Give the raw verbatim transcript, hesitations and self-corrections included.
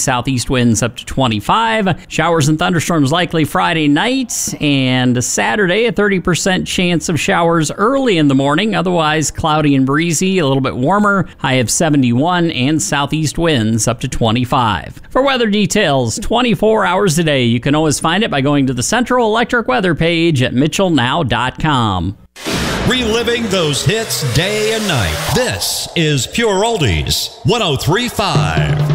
southeast winds up to twenty-five. Showers and thunderstorms likely Friday night, and Saturday, a thirty percent chance of showers early in the morning. Otherwise, cloudy and breezy, a little bit warmer, high of seventy-one, and southeast winds up to twenty-five. For weather details, twenty-four hours a day, you can always find it by going to the Central Electric Weather page at mitchell now dot com. Reliving those hits day and night. This is Pure Oldies one oh three point five.